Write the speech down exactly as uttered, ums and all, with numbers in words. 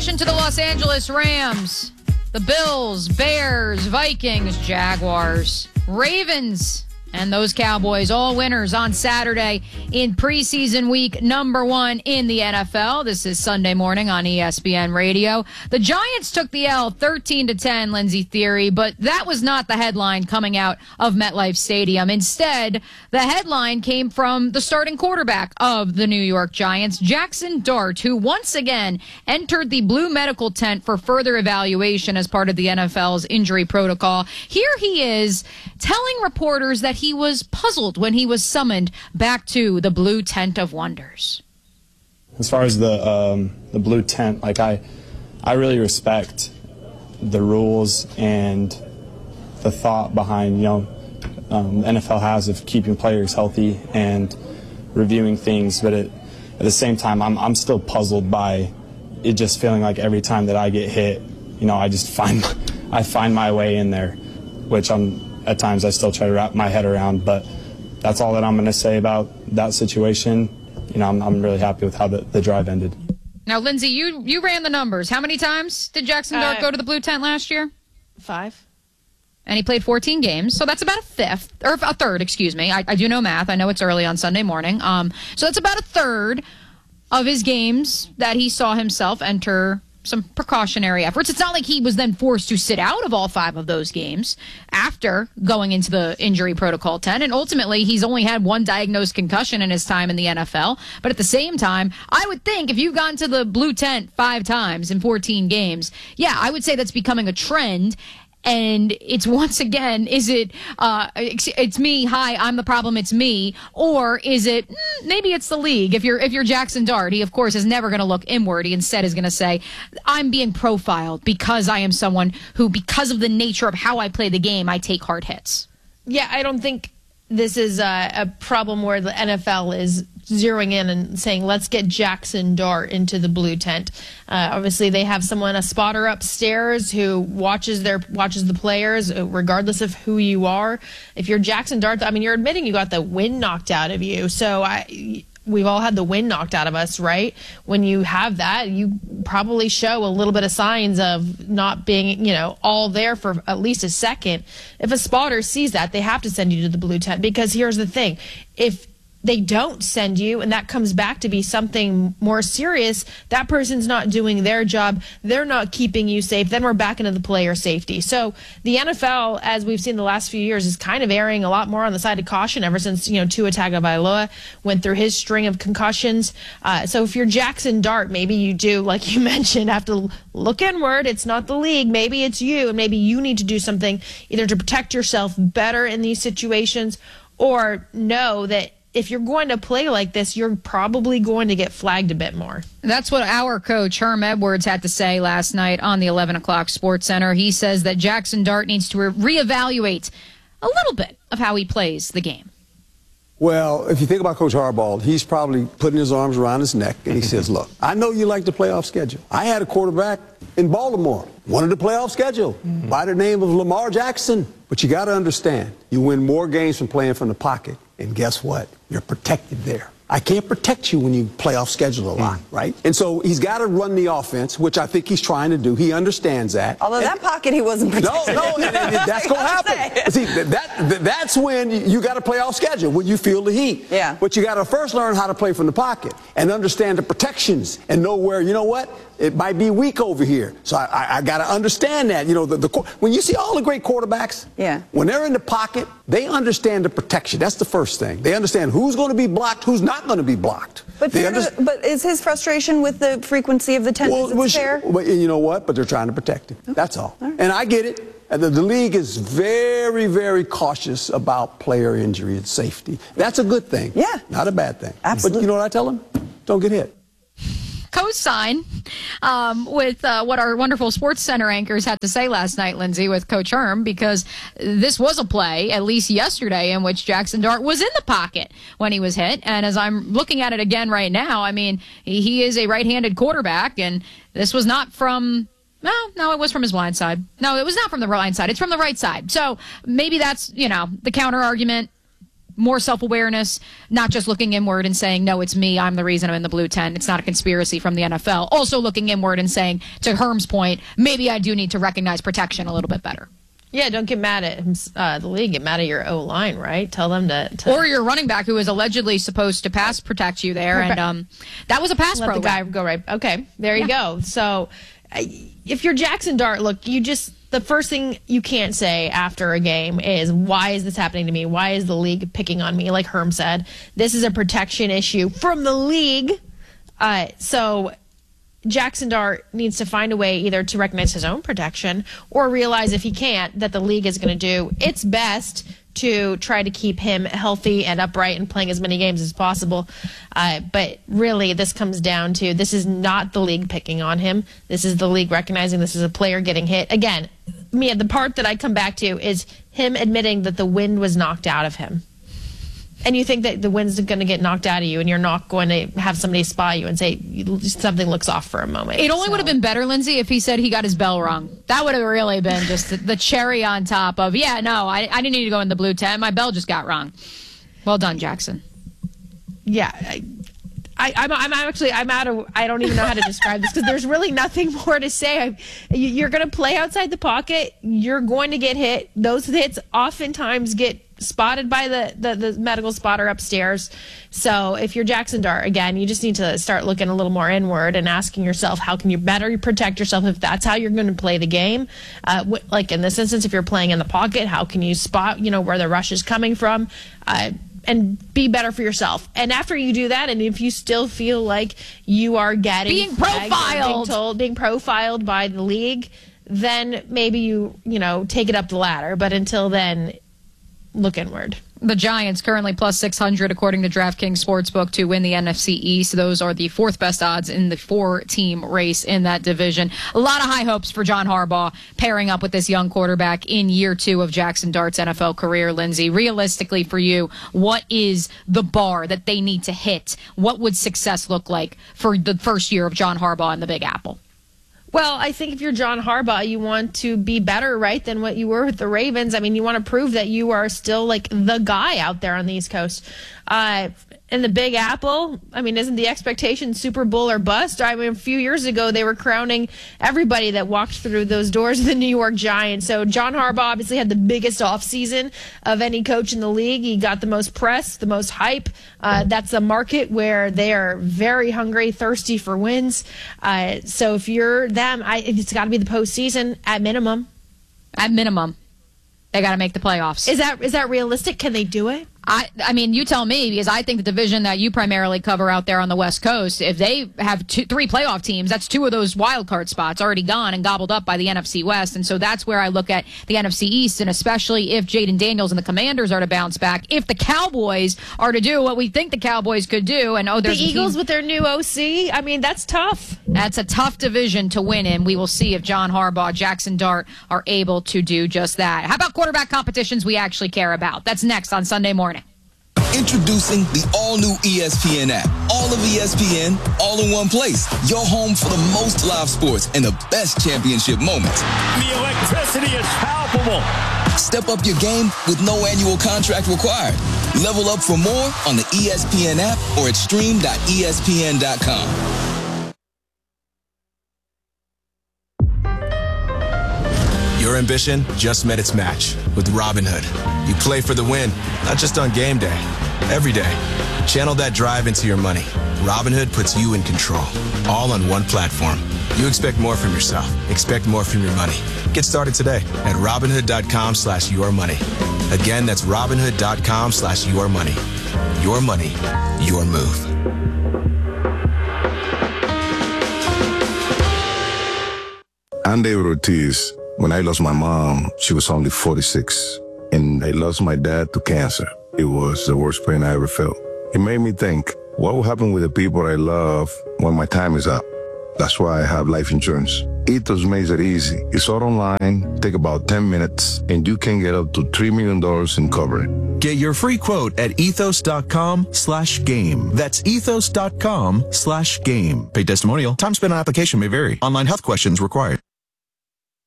addition to the Los Angeles Rams, the Bills, Bears, Vikings, Jaguars, Ravens, and those Cowboys, all winners on Saturday in preseason week number one in the N F L. This is Sunday morning on E S P N Radio. The Giants took the L thirteen to ten, Lindsey Theory, but that was not the headline coming out of MetLife Stadium. Instead, the headline came from the starting quarterback of the New York Giants, Jackson Dart, who once again entered the blue medical tent for further evaluation as part of the N F L's injury protocol. Here he is telling reporters that he was puzzled when he was summoned back to the blue tent of wonders. As far as the um, the blue tent, like I, I really respect the rules and the thought behind, you know, um, the N F L has of keeping players healthy and reviewing things, but it, at the same time, I'm I'm still puzzled by it just feeling like every time that I get hit, you know, I just find I find my way in there, which I'm. At times I still try to wrap my head around, but that's all that I'm going to say about that situation. You know, I'm, I'm really happy with how the, the drive ended. Now, Lindsey, you, you ran the numbers. How many times did Jackson Dart uh, go to the blue tent last year? Five. And he played fourteen games, so that's about a fifth, or a third, excuse me. I, I do know math. I know it's early on Sunday morning. Um, so that's about a third of his games that he saw himself enter some precautionary efforts. It's not like he was then forced to sit out of all five of those games after going into the injury protocol tent. And ultimately, he's only had one diagnosed concussion in his time in the N F L. But at the same time, I would think if you've gone to the blue tent five times in fourteen games, yeah, I would say that's becoming a trend. And it's once again, is it, uh, it's, it's me, hi, I'm the problem, it's me, or is it, mm, maybe it's the league. If you're, if you're Jackson Dart, he of course is never going to look inward. He instead is going to say, I'm being profiled because I am someone who, because of the nature of how I play the game, I take hard hits. Yeah, I don't think this is a, a problem where the N F L is zeroing in and saying, let's get Jackson Dart into the blue tent. Uh, obviously, they have someone, a spotter upstairs who watches their watches the players, regardless of who you are. If you're Jackson Dart, I mean, you're admitting you got the wind knocked out of you. So I, we've all had the wind knocked out of us, right? When you have that, you probably show a little bit of signs of not being, you know, all there for at least a second. If a spotter sees that, they have to send you to the blue tent, because here's the thing. If they don't send you and that comes back to be something more serious, that person's not doing their job. They're not keeping you safe. Then we're back into the player safety. So the N F L, as we've seen the last few years, is kind of erring a lot more on the side of caution ever since, you know, Tua Tagovailoa went through his string of concussions. Uh, so if you're Jackson Dart, maybe you do, like you mentioned, have to look inward. It's not the league. Maybe it's you, and maybe you need to do something either to protect yourself better in these situations, or know that if you're going to play like this, you're probably going to get flagged a bit more. That's what our coach, Herm Edwards, had to say last night on the eleven o'clock Sports Center. He says that Jackson Dart needs to re- reevaluate a little bit of how he plays the game. Well, if you think about Coach Harbaugh, he's probably putting his arms around his neck, and he says, look, I know you like the playoff schedule. I had a quarterback in Baltimore, wanted the playoff schedule mm-hmm. by the name of Lamar Jackson. But you got to understand, you win more games from playing from the pocket. And guess what? You're protected there. I can't protect you when you play off schedule a lot, right? And so he's got to run the offense, which I think he's trying to do. He understands that. Although and, that pocket he wasn't protected. No, no, and, and that's going to happen. See, that, that that's when you got to play off schedule, when you feel the heat. Yeah. But you got to first learn how to play from the pocket and understand the protections and know where, you know what, it might be weak over here. So I, I, I got to understand that. You know, the, the when you see all the great quarterbacks, yeah. when they're in the pocket, they understand the protection. That's the first thing. They understand who's going to be blocked, who's not going to be blocked. But, fair under- to, but is his frustration with the frequency of the ten well, visits fair? Well, you know what? But they're trying to protect him. Okay. That's all. all right. And I get it. And the, the league is very, very cautious about player injury and safety. That's a good thing. Yeah. Not a bad thing. Absolutely. But you know what I tell them? Don't get hit. Co-sign um, with uh, what our wonderful Sports Center anchors had to say last night, Lindsey, with Coach Herm, because this was a play, at least yesterday, in which Jackson Dart was in the pocket when he was hit. And as I'm looking at it again right now, I mean, he, he is a right-handed quarterback, and this was not from... No, no, it was from his blind side. No, it was not from the blind side. It's from the right side. So maybe that's, you know, the counter argument. more self-awareness, not just looking inward and saying, no, it's me, I'm the reason I'm in the blue tent. It's not a conspiracy from the N F L. Also looking inward and saying, to Herm's point, maybe I do need to recognize protection a little bit better. Yeah, don't get mad at uh, the league. Get mad at your O-line, right? Tell them to, to... Or your running back who is allegedly supposed to pass protect you there. And um, that was a pass Let program. the guy go right. Okay, there you Yeah. go. So if you're Jackson Dart, look, you just... The first thing you can't say after a game is, why is this happening to me? Why is the league picking on me? Like Herm said, this is a protection issue from the league. Uh, so... Jackson Dart needs to find a way either to recognize his own protection or realize, if he can't, that the league is going to do its best to try to keep him healthy and upright and playing as many games as possible. Uh, but really, this comes down to, this is not the league picking on him. This is the league recognizing this is a player getting hit. Again, Mia, the part that I come back to is him admitting that the wind was knocked out of him. And you think that the wind's going to get knocked out of you, and you're not going to have somebody spy you and say something looks off for a moment. It only So- would have been better, Lindsay, if he said he got his bell rung. That would have really been just the, the cherry on top of, yeah, no, I, I didn't need to go in the blue tent. My bell just got rung. Well done, Jackson. Yeah. I, I, I'm, I'm actually, I'm out of, I don't even know how to describe this, because there's really nothing more to say. I, you- you're going to play outside the pocket. You're going to get hit. Those hits oftentimes get spotted by the, the, the medical spotter upstairs. So if you're Jackson Dart, again, you just need to start looking a little more inward and asking yourself, how can you better protect yourself if that's how you're going to play the game? Uh, wh- like in this instance, if you're playing in the pocket, how can you spot, you know, where the rush is coming from? Uh, and be better for yourself. And after you do that, and if you still feel like you are getting Being flagged or profiled. being told, being profiled by the league, then maybe you, you know, take it up the ladder. But until then, look inward. The Giants currently plus six hundred according to DraftKings Sportsbook to win the N F C East. Those are the fourth best odds in the four-team race in that division. A lot of high hopes for John Harbaugh pairing up with this young quarterback in year two of Jackson Dart's N F L career. Lindsay, realistically for you, what is the bar that they need to hit? What would success look like for the first year of John Harbaugh in the Big Apple? Well, I think if you're John Harbaugh, you want to be better, right, than what you were with the Ravens. I mean, you want to prove that you are still like the guy out there on the East Coast. Uh, in the Big Apple, I mean, isn't the expectation Super Bowl or bust? I mean, a few years ago, they were crowning everybody that walked through those doors of the New York Giants. So John Harbaugh obviously had the biggest offseason of any coach in the league. He got the most press, the most hype. Uh, that's a market where they are very hungry, thirsty for wins. Uh, so if you're them, I, it's got to be the postseason at minimum. At minimum, they got to make the playoffs. Is that is that realistic? Can they do it? I, I mean, you tell me, because I think the division that you primarily cover out there on the West Coast, if they have two, three playoff teams, that's two of those wild card spots already gone and gobbled up by the N F C West. And so that's where I look at the N F C East, and especially if Jaden Daniels and the Commanders are to bounce back, if the Cowboys are to do what we think the Cowboys could do, and oh, The there's a Eagles team- with their new O C, I mean, that's tough. That's a tough division to win in. We will see if John Harbaugh, Jackson Dart are able to do just that. How about quarterback competitions we actually care about? That's next on Sunday morning. Introducing the all-new E S P N app. All of E S P N, all in one place. Your home for the most live sports and the best championship moments. The electricity is palpable. Step up your game with no annual contract required. Level up for more on the E S P N app or at stream dot E S P N dot com. Your ambition just met its match with Robinhood. You play for the win, not just on game day, every day. Channel that drive into your money. Robinhood puts you in control, all on one platform. You expect more from yourself. Expect more from your money. Get started today at Robinhood.com slash your money. Again, that's Robinhood.com slash your money. Your money, your move. I'm David Ortiz. When I lost my mom, she was only forty-six. And I lost my dad to cancer. It was the worst pain I ever felt. It made me think, what will happen with the people I love when my time is up? That's why I have life insurance. Ethos makes it easy. It's all online, take about ten minutes, and you can get up to three million dollars in coverage. Get your free quote at ethos.com slash game. That's ethos.com slash game. Paid testimonial. Time spent on application may vary. Online health questions required.